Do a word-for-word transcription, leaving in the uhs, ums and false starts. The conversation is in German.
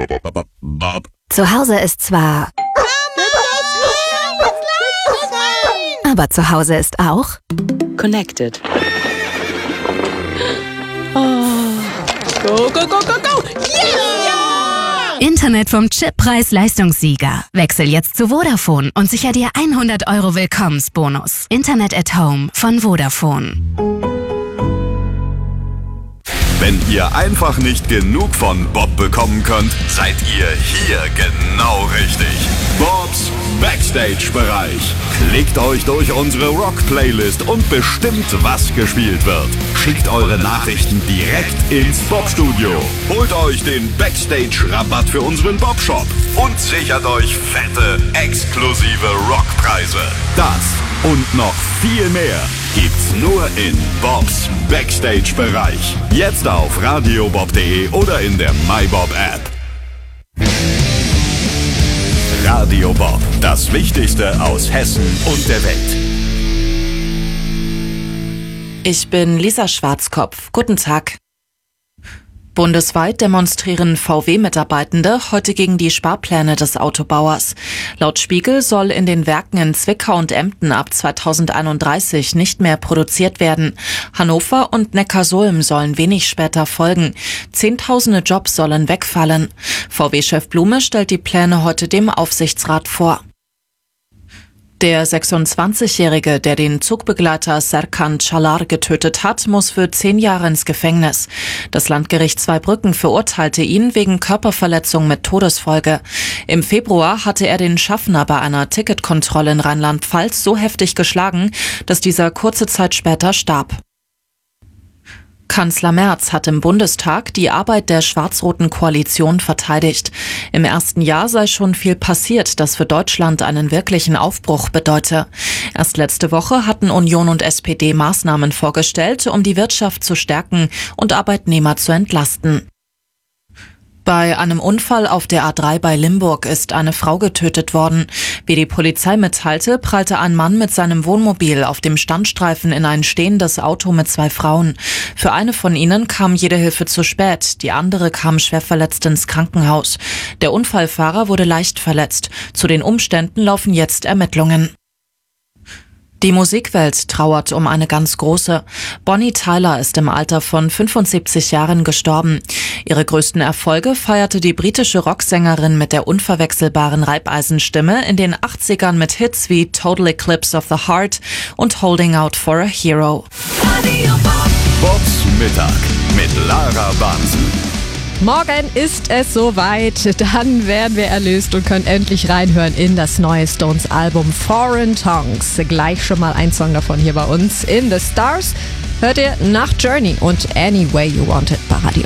Bob. Zu Hause ist zwar... Aber zu Hause ist auch... Connected. Oh. Go, go, go, go, go! Yeah! Internet vom Chippreis-Leistungssieger. Wechsel jetzt zu Vodafone und sicher dir hundert Euro Willkommensbonus. Internet at Home von Vodafone. Wenn ihr einfach nicht genug von Bob bekommen könnt, seid ihr hier genau richtig. Bobs Backstage-Bereich. Klickt euch durch unsere Rock-Playlist und bestimmt, was gespielt wird. Schickt eure Nachrichten direkt ins Bob-Studio. Holt euch den Backstage-Rabatt für unseren Bob-Shop und sichert euch fette, exklusive Rockpreise. Das und noch viel mehr gibt's nur in Bobs Backstage-Bereich. Jetzt auf radiobob punkt de oder in der MyBob-App. Radio Bob, das Wichtigste aus Hessen und der Welt. Ich bin Lisa Schwarzkopf. Guten Tag. Bundesweit demonstrieren V W-Mitarbeitende heute gegen die Sparpläne des Autobauers. Laut Spiegel soll in den Werken in Zwickau und Emden ab zweitausendeinunddreißig nicht mehr produziert werden. Hannover und Neckarsulm sollen wenig später folgen. Zehntausende Jobs sollen wegfallen. V W-Chef Blume stellt die Pläne heute dem Aufsichtsrat vor. Der sechsundzwanzigjährige, der den Zugbegleiter Serkan Çalar getötet hat, muss für zehn Jahre ins Gefängnis. Das Landgericht Zweibrücken verurteilte ihn wegen Körperverletzung mit Todesfolge. Im Februar hatte er den Schaffner bei einer Ticketkontrolle in Rheinland-Pfalz so heftig geschlagen, dass dieser kurze Zeit später starb. Kanzler Merz hat im Bundestag die Arbeit der schwarz-roten Koalition verteidigt. Im ersten Jahr sei schon viel passiert, das für Deutschland einen wirklichen Aufbruch bedeute. Erst letzte Woche hatten Union und S P D Maßnahmen vorgestellt, um die Wirtschaft zu stärken und Arbeitnehmer zu entlasten. Bei einem Unfall auf der A drei bei Limburg ist eine Frau getötet worden. Wie die Polizei mitteilte, prallte ein Mann mit seinem Wohnmobil auf dem Standstreifen in ein stehendes Auto mit zwei Frauen. Für eine von ihnen kam jede Hilfe zu spät, die andere kam schwer verletzt ins Krankenhaus. Der Unfallfahrer wurde leicht verletzt. Zu den Umständen laufen jetzt Ermittlungen. Die Musikwelt trauert um eine ganz große. Bonnie Tyler ist im Alter von fünfundsiebzig Jahren gestorben. Ihre größten Erfolge feierte die britische Rocksängerin mit der unverwechselbaren Reibeisenstimme in den achtzigern mit Hits wie Total Eclipse of the Heart und Holding Out for a Hero. Bobs Mittag mit Lara Bansen. Morgen ist es soweit, dann werden wir erlöst und können endlich reinhören in das neue Stones-Album Foreign Tongues. Gleich schon mal ein Song davon hier bei uns in The Stars. Hört ihr nach Journey und Any Way You Want It bei Radio